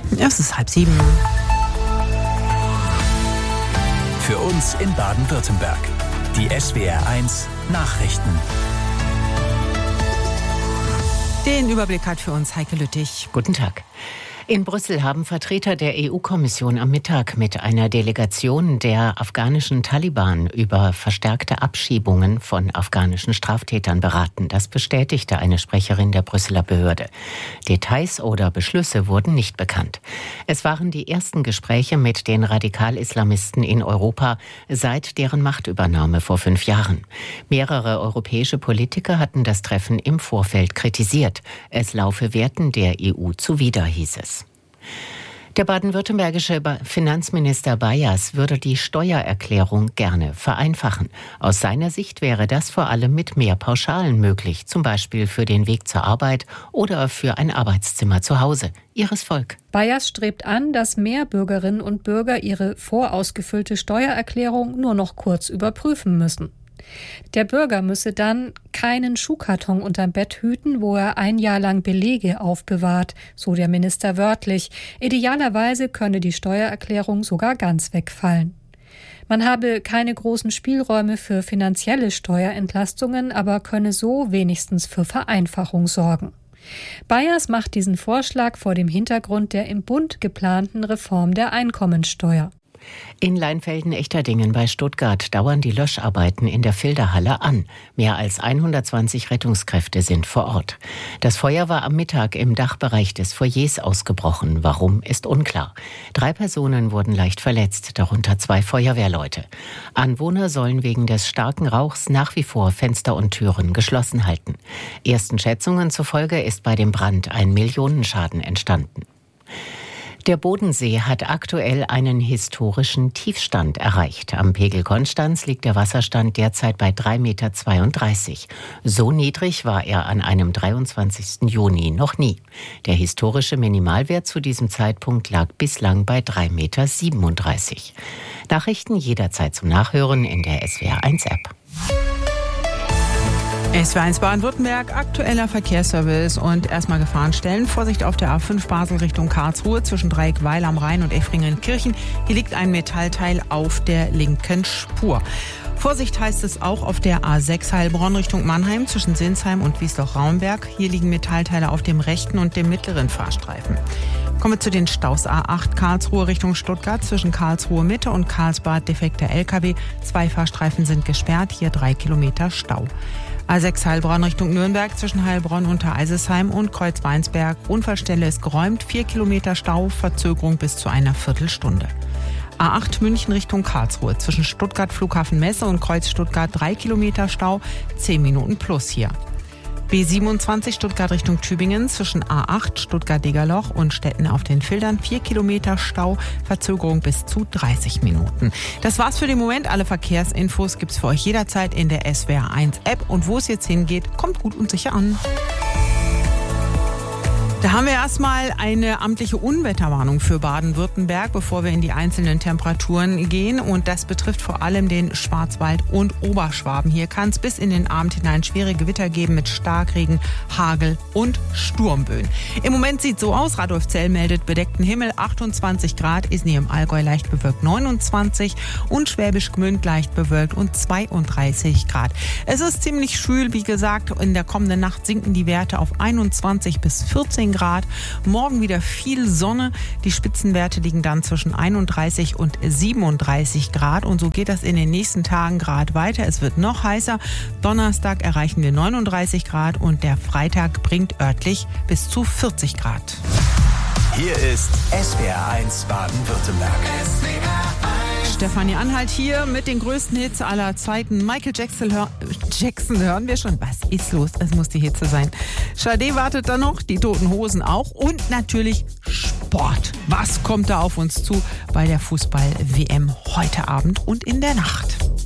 Es ist 6:30. Für uns in Baden-Württemberg. Die SWR1 Nachrichten. Den Überblick hat für uns Heike Lüttich. Guten Tag. In Brüssel haben Vertreter der EU-Kommission am Mittag mit einer Delegation der afghanischen Taliban über verstärkte Abschiebungen von afghanischen Straftätern beraten. Das bestätigte eine Sprecherin der Brüsseler Behörde. Details oder Beschlüsse wurden nicht bekannt. Es waren die ersten Gespräche mit den Radikal-Islamisten in Europa seit deren Machtübernahme vor 5 Jahren. Mehrere europäische Politiker hatten das Treffen im Vorfeld kritisiert. Es laufe Werten der EU zuwider, hieß es. Der baden-württembergische Finanzminister Bayers würde die Steuererklärung gerne vereinfachen. Aus seiner Sicht wäre das vor allem mit mehr Pauschalen möglich, zum Beispiel für den Weg zur Arbeit oder für ein Arbeitszimmer zu Hause. Iris Volk. Bayers strebt an, dass mehr Bürgerinnen und Bürger ihre vorausgefüllte Steuererklärung nur noch kurz überprüfen müssen. Der Bürger müsse dann keinen Schuhkarton unterm Bett hüten, wo er 1 Jahr lang Belege aufbewahrt, so der Minister wörtlich. Idealerweise könne die Steuererklärung sogar ganz wegfallen. Man habe keine großen Spielräume für finanzielle Steuerentlastungen, aber könne so wenigstens für Vereinfachung sorgen. Bayers macht diesen Vorschlag vor dem Hintergrund der im Bund geplanten Reform der Einkommensteuer. In Leinfelden-Echterdingen bei Stuttgart dauern die Löscharbeiten in der Filderhalle an. Mehr als 120 Rettungskräfte sind vor Ort. Das Feuer war am Mittag im Dachbereich des Foyers ausgebrochen. Warum, ist unklar. 3 Personen wurden leicht verletzt, darunter 2 Feuerwehrleute. Anwohner sollen wegen des starken Rauchs nach wie vor Fenster und Türen geschlossen halten. Ersten Schätzungen zufolge ist bei dem Brand ein Millionenschaden entstanden. Der Bodensee hat aktuell einen historischen Tiefstand erreicht. Am Pegel Konstanz liegt der Wasserstand derzeit bei 3,32 Meter. So niedrig war er an einem 23. Juni noch nie. Der historische Minimalwert zu diesem Zeitpunkt lag bislang bei 3,37 Meter. Nachrichten jederzeit zum Nachhören in der SWR1-App. SWR1 Baden-Württemberg, aktueller Verkehrsservice und erstmal Gefahrenstellen. Vorsicht auf der A5 Basel Richtung Karlsruhe zwischen Dreieckweil am Rhein und Effringen-Kirchen. Hier liegt ein Metallteil auf der linken Spur. Vorsicht heißt es auch auf der A6 Heilbronn Richtung Mannheim zwischen Sinsheim und Wiesloch-Raumberg. Hier liegen Metallteile auf dem rechten und dem mittleren Fahrstreifen. Kommen wir zu den Staus. A8 Karlsruhe Richtung Stuttgart zwischen Karlsruhe Mitte und Karlsbad defekter LKW. 2 Fahrstreifen sind gesperrt, hier 3 Kilometer Stau. A6 Heilbronn Richtung Nürnberg zwischen Heilbronn Untereisesheim und Kreuzweinsberg. Unfallstelle ist geräumt, 4 Kilometer Stau, Verzögerung bis zu einer Viertelstunde. A8 München Richtung Karlsruhe zwischen Stuttgart Flughafen Messe und Kreuz Stuttgart 3 Kilometer Stau, 10 Minuten plus hier. B27 Stuttgart Richtung Tübingen zwischen A8 Stuttgart-Degerloch und Stetten auf den Fildern 4 Kilometer Stau, Verzögerung bis zu 30 Minuten. Das war's für den Moment. Alle Verkehrsinfos gibt's für euch jederzeit in der SWR1-App. Und wo es jetzt hingeht, kommt gut und sicher an. Da haben wir erstmal eine amtliche Unwetterwarnung für Baden-Württemberg, bevor wir in die einzelnen Temperaturen gehen. Und das betrifft vor allem den Schwarzwald und Oberschwaben. Hier kann es bis in den Abend hinein schwere Gewitter geben mit Starkregen, Hagel und Sturmböen. Im Moment sieht so aus, Radolfzell meldet bedeckten Himmel, 28 Grad, Isny im Allgäu leicht bewölkt 29 und Schwäbisch Gmünd leicht bewölkt und 32 Grad. Es ist ziemlich schwül, wie gesagt, in der kommenden Nacht sinken die Werte auf 21 bis 14 Grad. Morgen wieder viel Sonne. Die Spitzenwerte liegen dann zwischen 31 und 37 Grad. Und so geht das in den nächsten Tagen Grad weiter. Es wird noch heißer. Donnerstag erreichen wir 39 Grad und der Freitag bringt örtlich bis zu 40 Grad. Hier ist SWR1 Baden-Württemberg. Stefanie Anhalt hier mit den größten Hits aller Zeiten. Michael Jackson hören wir schon. Was ist los? Es muss die Hitze sein. Sade wartet da noch, die Toten Hosen auch und natürlich Sport. Was kommt da auf uns zu bei der Fußball-WM heute Abend und in der Nacht?